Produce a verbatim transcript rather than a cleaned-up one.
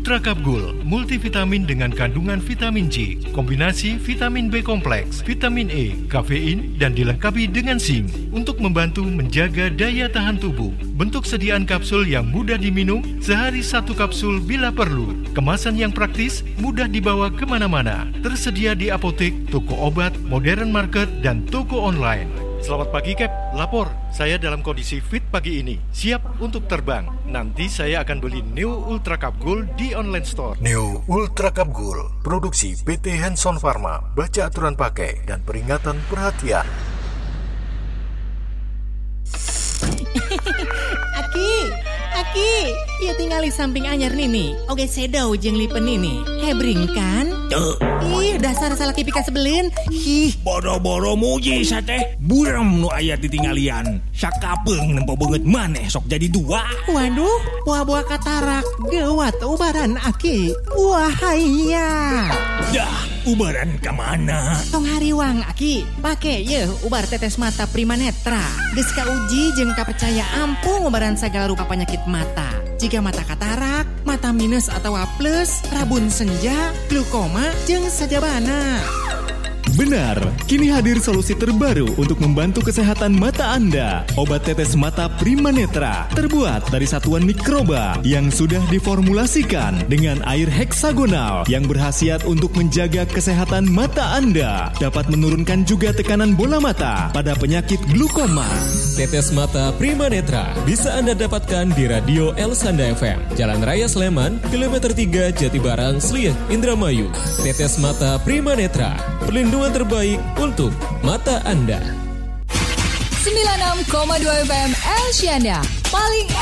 Ultra Cup Gold, multivitamin dengan kandungan vitamin C, kombinasi vitamin B kompleks, vitamin E, kafein, dan dilengkapi dengan zinc untuk membantu menjaga daya tahan tubuh. Bentuk sediaan kapsul yang mudah diminum, sehari satu kapsul bila perlu. Kemasan yang praktis, mudah dibawa kemana-mana. Tersedia di apotek, toko obat, modern market, dan toko online. Selamat pagi, Cap. Lapor, saya dalam kondisi fit pagi ini. Siap untuk terbang. Nanti saya akan beli Neo Ultra Cup Gold di online store. Neo Ultra Cup Gold, produksi P T Hanson Pharma. Baca aturan pakai dan peringatan perhatian. Aki, Aki, ya tinggal di samping anyar nini. Oke sedau jeung lipen nini. Hebring kan? Tuh. Ih, dasar salah kipika sebelin. Ih, boro-boro muji sateh. Buram nu aya ditinggalian. Sakapeung nempo beungeut maneh sok jadi dua. Waduh, buah-buah katarak geuwat ubaran Aki. Wahaya. Dah, ubaran ka mana? Tong hariwang Aki, pake ye ubar tetes mata Primanetra. Geus kauji jeung kapercaya ampuh ubaran sagala rupa penyakit mata. Jika mata katarak, mata minus atau plus, rabun senja, glukoma, jeung sajabana. Benar, kini hadir solusi terbaru untuk membantu kesehatan mata Anda. Obat tetes mata Primanetra terbuat dari satuan mikroba yang sudah diformulasikan dengan air heksagonal yang berkhasiat untuk menjaga kesehatan mata Anda. Dapat menurunkan juga tekanan bola mata pada penyakit glukoma. Tetes mata Primanetra bisa Anda dapatkan di Radio El Sanda F M, Jalan Raya Sleman, kilometer tiga Jatibarang, Slieh, Indramayu. Tetes mata Primanetra, perlindungan terbaik untuk mata Anda. sembilan puluh enam koma dua F M El Syanda, paling